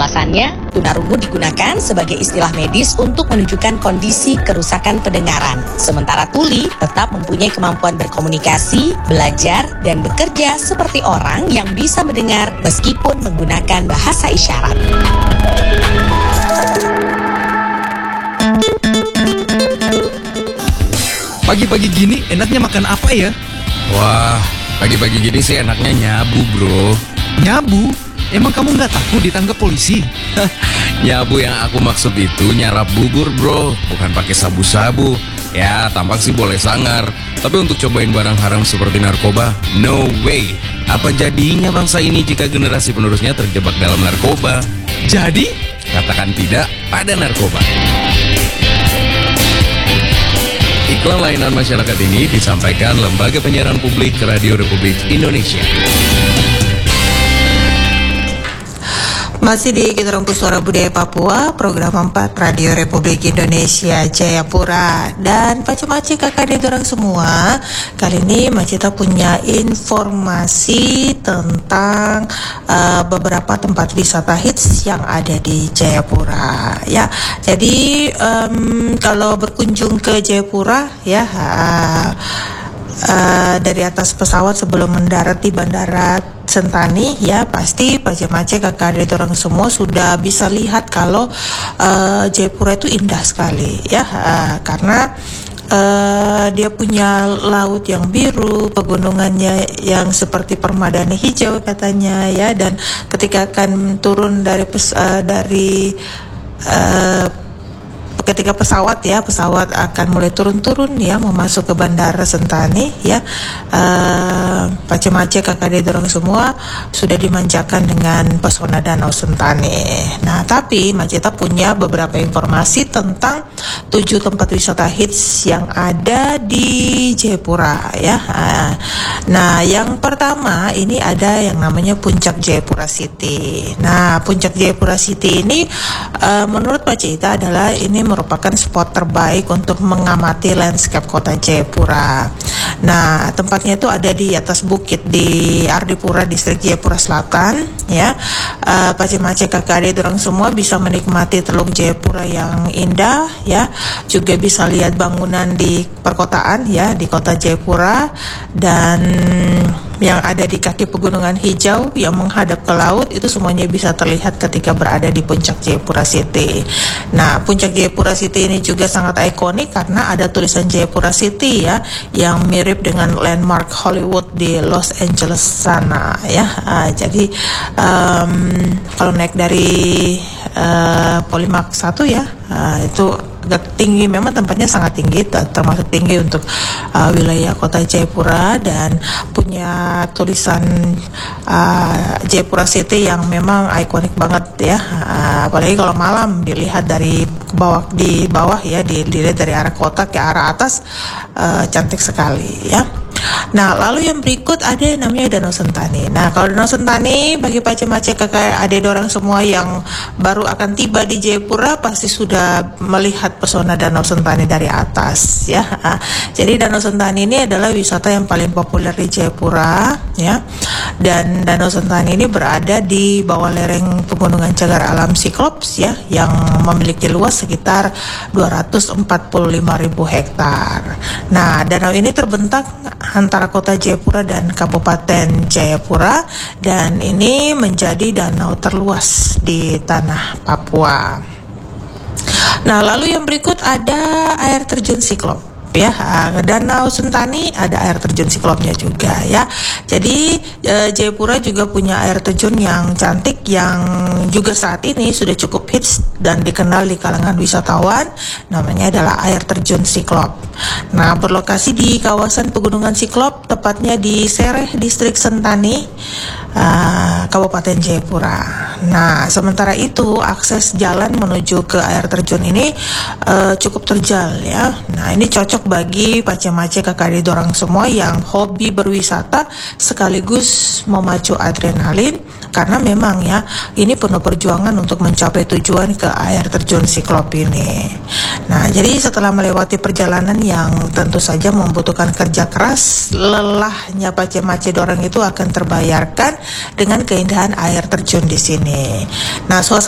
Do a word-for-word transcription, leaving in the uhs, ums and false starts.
Alasannya, tunarungu digunakan sebagai istilah medis untuk menunjukkan kondisi kerusakan pendengaran. Sementara tuli tetap mempunyai kemampuan berkomunikasi, belajar, dan bekerja seperti orang yang bisa mendengar meskipun menggunakan bahasa isyarat. Pagi-pagi gini enaknya makan apa ya? Wah, pagi-pagi gini sih enaknya nyabu, bro. Nyabu? Emang kamu nggak takut ditangkap polisi? Nyabu yang aku maksud itu nyarap bubur, bro. Bukan pakai sabu-sabu. Ya, tampak sih boleh sangar. Tapi untuk cobain barang haram seperti narkoba, no way. Apa jadinya bangsa ini jika generasi penerusnya terjebak dalam narkoba? Jadi? Katakan tidak pada narkoba. Iklan layanan masyarakat ini disampaikan Lembaga Penyiaran Publik Radio Republik Indonesia. Masih di Kita Rumput Suara Budaya Papua, program empat Radio Republik Indonesia Jayapura. Dan Pace-Mace kakak adik orang semua, kali ini Macita punya informasi tentang uh, beberapa tempat wisata hits yang ada di Jayapura. Ya, jadi um, kalau berkunjung ke Jayapura, ya. Uh, Uh, dari atas pesawat sebelum mendarat di Bandara Sentani, ya pasti Pace-Mace kakak adik orang semua sudah bisa lihat kalau uh, Jayapura itu indah sekali, ya uh, karena Uh, dia punya laut yang biru, pegunungannya yang seperti permadani hijau katanya, ya. Dan ketika akan turun dari pes, uh, dari uh, ketika pesawat ya pesawat akan mulai turun-turun ya mau masuk ke Bandara Sentani, ya uh, Pace-Mace kakak adik orang semua sudah dimanjakan dengan pesona Danau Sentani. Nah, tapi Macita punya beberapa informasi tentang tujuh tempat wisata hits yang ada di Jayapura, ya. Nah, yang pertama ini ada yang namanya Puncak Jayapura City. Nah, Puncak Jayapura City ini uh, menurut Macita adalah ini merupakan spot terbaik untuk mengamati landscape kota Jayapura. Nah, tempatnya itu ada di atas bukit di Ardipura, distrik Jayapura Selatan, ya. Uh, Pace-Mace kakak adik orang semua bisa menikmati Teluk Jayapura yang indah, ya. Juga bisa lihat bangunan di perkotaan, ya, di kota Jayapura, dan yang ada di kaki pegunungan hijau yang menghadap ke laut, itu semuanya bisa terlihat ketika berada di Puncak Jayapura City. Nah, Puncak Jayapura City ini juga sangat ikonik karena ada tulisan Jayapura City, ya, yang mirip dengan landmark Hollywood di Los Angeles sana, ya. Uh, jadi um, kalau naik dari uh, Polimark satu, ya, uh, itu agak tinggi, memang tempatnya sangat tinggi, termasuk tinggi untuk uh, wilayah kota Jayapura, dan punya tulisan uh, Jayapura City yang memang ikonik banget, ya. Uh, apalagi kalau malam dilihat dari bawah di bawah, ya, dilihat dari arah kota ke arah atas, uh, cantik sekali, ya. Nah, lalu yang berikut ada yang namanya Danau Sentani. Nah, kalau Danau Sentani bagi Pace-Mace kakak adik orang semua yang baru akan tiba di Jayapura pasti sudah melihat pesona Danau Sentani dari atas, ya. Nah, jadi Danau Sentani ini adalah wisata yang paling populer di Jayapura, ya. Dan Danau Sentani ini berada di bawah lereng pegunungan cagar alam Cyclops, ya, yang memiliki luas sekitar dua ratus empat puluh lima ribu hektar. Nah, danau ini terbentang antara kota Jayapura dan Kabupaten Jayapura, dan ini menjadi danau terluas di tanah Papua. Nah, lalu yang berikut ada air terjun Cyclops, ya. Danau Sentani ada air terjun Cyclopsnya juga, ya. Jadi e, Jayapura juga punya air terjun yang cantik yang juga saat ini sudah cukup hits dan dikenal di kalangan wisatawan. Namanya adalah air terjun Cyclops. Nah, berlokasi di kawasan pegunungan Cyclops, tepatnya di Sereh, distrik Sentani, uh, Kabupaten Jayapura. Nah, sementara itu akses jalan menuju ke air terjun ini uh, cukup terjal, ya. Nah, ini cocok bagi Pace-Mace kakak adik orang semua yang hobi berwisata sekaligus memacu adrenalin, karena memang, ya, ini penuh perjuangan untuk mencapai tujuan ke air terjun Cyclops ini. Nah, jadi setelah melewati perjalanan yang tentu saja membutuhkan kerja keras, lelahnya Pace-Mace dorang itu akan terbayarkan dengan keindahan air terjun di sini. Nah, suasana